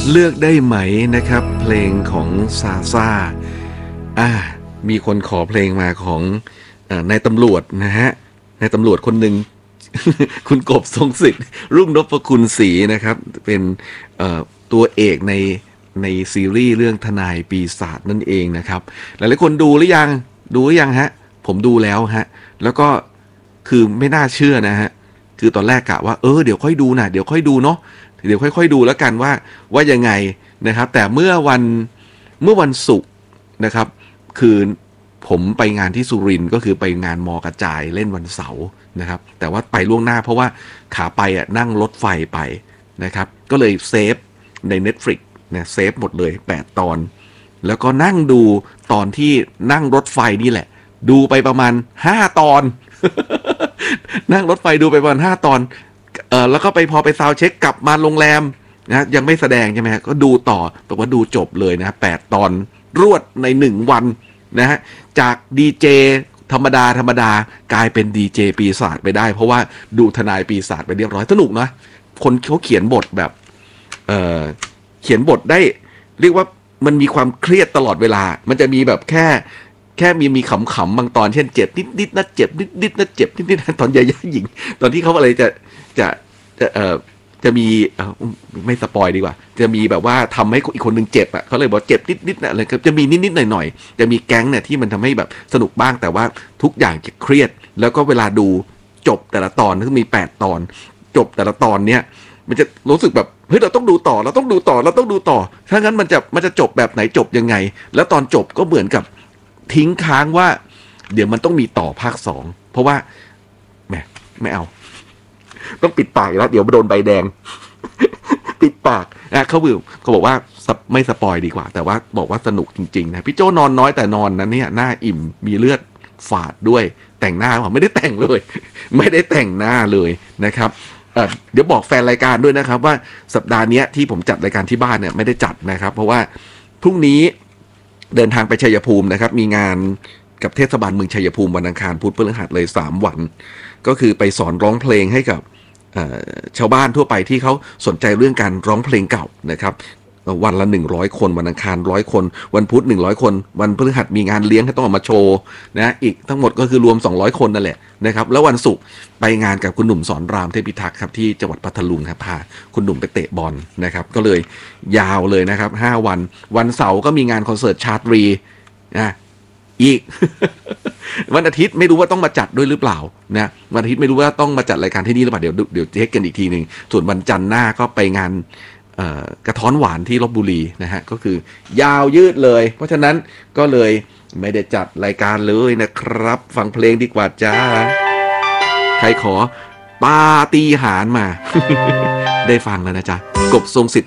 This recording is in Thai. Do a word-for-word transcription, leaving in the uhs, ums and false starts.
เลือกได้ไหมนะครับเพลงของซาซ่าอ่ามีคนขอเพลงมาของเอ่อนายตำรวจนะฮะนายตำรวจคนหนึ่ง คุณกบทรงสิทธิ์รุ่งนพคุณศรีนะครับเป็นเอ่อตัวเอกในในซีรีส์เรื่องทนายปีศาจนั่นเองนะครับหลายๆคนดูหรือยังดูหรือยังฮะผมดูแล้วฮะแล้วก็คือไม่น่าเชื่อนะฮะคือตอนแรกกะว่าเออเดี๋ยวค่อยดูนะเดี๋ยวค่อยดูเนาะเดี๋ยวค่อยๆดูแล้วกันว่าว่ายังไงนะครับแต่เมื่อวันเมื่อวันศุกร์นะครับคือผมไปงานที่สุรินทร์ก็คือไปงานมอกระจายเล่นวันเสาร์นะครับแต่ว่าไปล่วงหน้าเพราะว่าขาไปอ่ะนั่งรถไฟไปนะครับก็เลยเซฟใน Netflix นะเซฟหมดเลยแปดตอนแล้วก็นั่งดูตอนที่นั่งรถไฟนี่แหละดูไปประมาณห้าตอน นั่งรถไฟดูไปประมาณห้าตอนเออแล้วก็ไปพอไปซาวเช็คกลับมาโรงแรมนะยังไม่แสดงใช่ไหมฮะก็ดูต่อแต่ว่าดูจบเลยนะแปดตอนรวดในหนึ่งวันนะฮะจากดีเจธรรมดาธรรมดากลายเป็นดีเจปีศาจไปได้เพราะว่าดูทนายปีศาจไปเรียบร้อยสนุกนะคนเขาเขียนบทแบบเออเขียนบทได้เรียกว่ามันมีความเครียดตลอดเวลามันจะมีแบบแค่แค่มีมีขำๆบางตอนเช่นเจ็บนิดๆนะเจ็บนิดๆนะเจ็บนิดๆนะตอนยายาหญิงตอนที่เขาอะไรจะจะจะเออจะมีเออไม่สปอยดีกว่าจะมีแบบว่าทำให้อีกคนนึงเจ็บอ่ะเขาเลยบอกเจ็บนิดๆนะอะไรก็จะมีนิดๆหน่อยๆจะมีแก๊งเนี่ยที่มันทำให้แบบสนุกบ้างแต่ว่าทุกอย่างจะเครียดแล้วก็เวลาดูจบแต่ละตอนซึ่งมีแปดตอนจบแต่ละตอนเนี้ยมันจะรู้สึกแบบเฮ้ยเราต้องดูต่อเราต้องดูต่อเราต้องดูต่อถ้างั้นมันจะมันจะจบแบบไหนจบยังไงแล้วตอนจบก็เหมือนกับทิ้งค้างว่าเดี๋ยวมันต้องมีต่อภาคสองเพราะว่าแหมไม่เอาต้องปิดปากแล้วเดี๋ยวโดนใบแดง ปิดปากนะเขาบอกเขาบอกว่าไม่สปอยดีกว่าแต่ว่าบอกว่าสนุกจริงๆนะพี่โจนอนน้อยแต่นอนนั้นเนี่ยหน้าอิ่มมีเลือดฝาดด้วยแต่งหน้าผมไม่ได้แต่งเลย ไม่ได้แต่งหน้าเลยนะครับเอ่อเดี๋ยวบอกแฟนรายการด้วยนะครับว่าสัปดาห์นี้ที่ผมจัดรายการที่บ้านเนี่ยไม่ได้จัดนะครับเพราะว่าพรุ่งนี้เดินทางไปชัยภูมินะครับมีงานกับเทศบาลเมืองชัยภูมิวันอังคารพุธพฤหัสเลยสามวันก็คือไปสอนร้องเพลงให้กับชาวบ้านทั่วไปที่เขาสนใจเรื่องการร้องเพลงเก่านะครับวันละหนึ่งร้อยคนวันอังคารหนึ่งร้อยคนวันพุธหนึ่งร้อยคนวันพฤหัสมีงานเลี้ยงให้ต้องออกมาโชว์นะอีกทั้งหมดก็คือรวมสองร้อยคนนั่นแหละนะครับแล้ววันศุกร์ไปงานกับคุณหนุ่มสอนรามเทพิทักษ์ครับที่จังหวัดพัทลุงครับพาคุณหนุ่มไปเตะบอลนะครับก็เลยยาวเลยนะครับห้าวันวันเสาร์ก็มีงานคอนเสิร์ตชาตรีนะอีก วันอาทิตย์ไม่รู้ว่าต้องมาจัดด้วยหรือเปล่านะวันอาทิตย์ไม่รู้ว่าต้องมาจัดรายการที่นี่หรือเปล่าเดี๋ยวเดี๋ยวเช็คกันอีกทีหนึ่งส่วนวันจันทร์หน้าก็ไปงานกระท้อนหวานที่ลพบุรีนะฮะก็คือยาวยืดเลยเพราะฉะนั้นก็เลยไม่ได้จัดรายการเลยนะครับฟังเพลงดีกว่าจ้าใครขอปาฏิหาริย์มา ได้ฟังแล้วนะจ๊ะกบทรงสิทธิ์